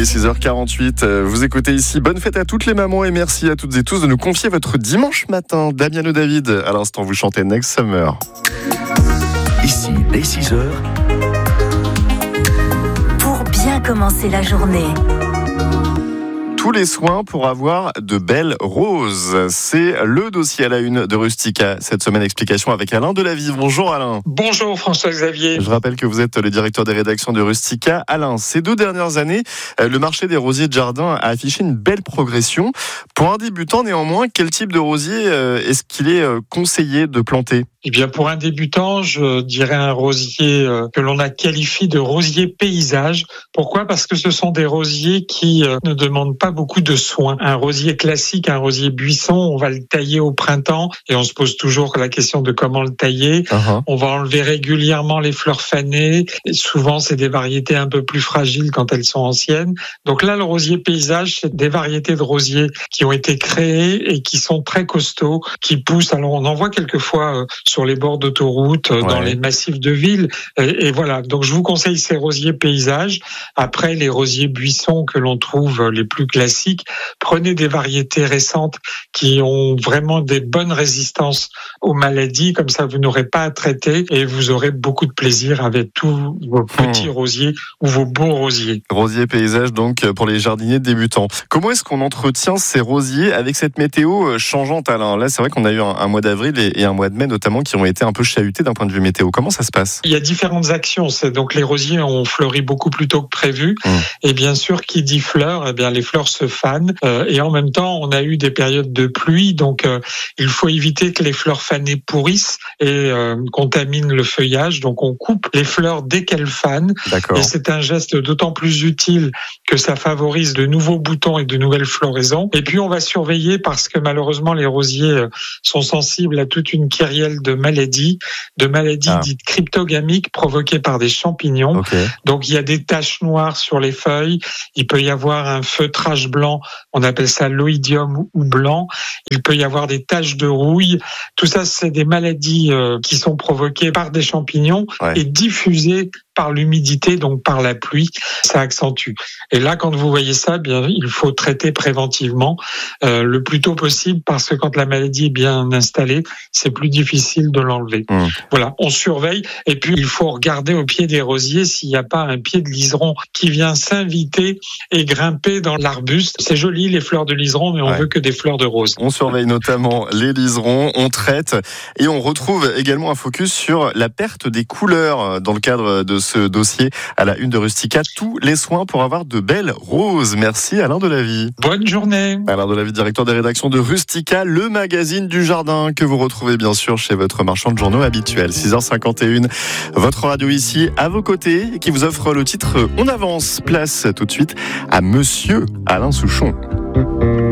est 6h48, vous écoutez ici. Bonne fête à toutes les mamans et merci à toutes et tous de nous confier votre dimanche matin. Damiano David, à l'instant vous chantez Next Summer. Ici, dès 6h. Pour bien commencer la journée. Tous les soins pour avoir de belles roses. C'est le dossier à la une de Rustica. Cette semaine, explication avec Alain Delavie. Bonjour Alain. Bonjour François-Xavier. Je rappelle que vous êtes le directeur des rédactions de Rustica. Alain, ces 2 dernières années, le marché des rosiers de jardin a affiché une belle progression. Pour un débutant néanmoins, quel type de rosier est-ce qu'il est conseillé de planter ? Eh bien, pour un débutant, je dirais un rosier que l'on a qualifié de rosier paysage. Pourquoi ? Parce que ce sont des rosiers qui ne demandent pas beaucoup de soins. Un rosier classique, un rosier buisson, on va le tailler au printemps et on se pose toujours la question de comment le tailler. On va enlever régulièrement les fleurs fanées. Et souvent, c'est des variétés un peu plus fragiles quand elles sont anciennes. Donc là, le rosier paysage, c'est des variétés de rosiers qui ont été créées et qui sont très costauds, qui poussent. Alors, on en voit quelquefois sur les bords d'autoroute, dans les massifs de ville. Et voilà. Donc, je vous conseille ces rosiers paysages. Après, les rosiers buissons que l'on trouve les plus classiques, prenez des variétés récentes qui ont vraiment des bonnes résistances aux maladies. Comme ça, vous n'aurez pas à traiter et vous aurez beaucoup de plaisir avec tous vos petits rosiers ou vos beaux rosiers. Rosiers paysages, donc, pour les jardiniers débutants. Comment est-ce qu'on entretient ces rosiers avec cette météo changeante, Alain ? Là, c'est vrai qu'on a eu un mois d'avril et un mois de mai, notamment, qui ont été un peu chahutés d'un point de vue météo. Comment ça se passe ? Il y a différentes actions. Donc les rosiers ont fleuri beaucoup plus tôt que prévu. Et bien sûr, qui dit fleurs, eh bien les fleurs se fanent. Et en même temps, on a eu des périodes de pluie. Donc il faut éviter que les fleurs fanées pourrissent et contaminent le feuillage. Donc on coupe les fleurs dès qu'elles fanent. D'accord. Et c'est un geste d'autant plus utile que ça favorise de nouveaux boutons et de nouvelles floraisons. Et puis on va surveiller parce que malheureusement les rosiers sont sensibles à toute une kyrielle de maladies dites cryptogamiques provoquées par des champignons. Donc il y a des taches noires sur les feuilles, il peut y avoir un feutrage blanc, on appelle ça l'oïdium ou blanc, il peut y avoir des taches de rouille. Tout ça, c'est des maladies qui sont provoquées par des champignons et diffusées par l'humidité, donc par la pluie, ça accentue. Et là, quand vous voyez ça, bien, il faut traiter préventivement le plus tôt possible parce que quand la maladie est bien installée, c'est plus difficile de l'enlever. Voilà, on surveille et puis il faut regarder au pied des rosiers s'il n'y a pas un pied de liseron qui vient s'inviter et grimper dans l'arbuste. C'est joli les fleurs de liseron, mais on veut que des fleurs de rose. On surveille notamment les liserons, on traite et on retrouve également un focus sur la perte des couleurs dans le cadre de ce dossier à la une de Rustica. Tous les soins pour avoir de belles roses. Merci Alain Delavie. Bonne journée. Alain Delavie, directeur des rédactions de Rustica, le magazine du jardin que vous retrouvez bien sûr chez votre marchand de journaux habituel. 6h51, votre radio ici à vos côtés qui vous offre le titre On avance. Place tout de suite à Monsieur Alain Souchon.